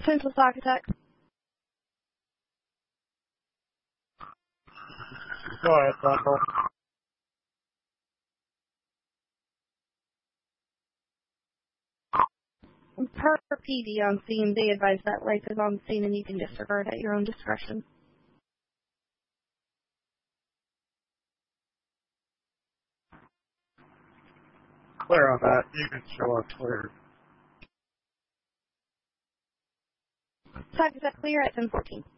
Defenseless architect. Go ahead, Bundle. Per PD on scene, they advise that life is on scene and you can disregard at your own discretion. Clear on that. You can show us clear. Target clear at 10:14.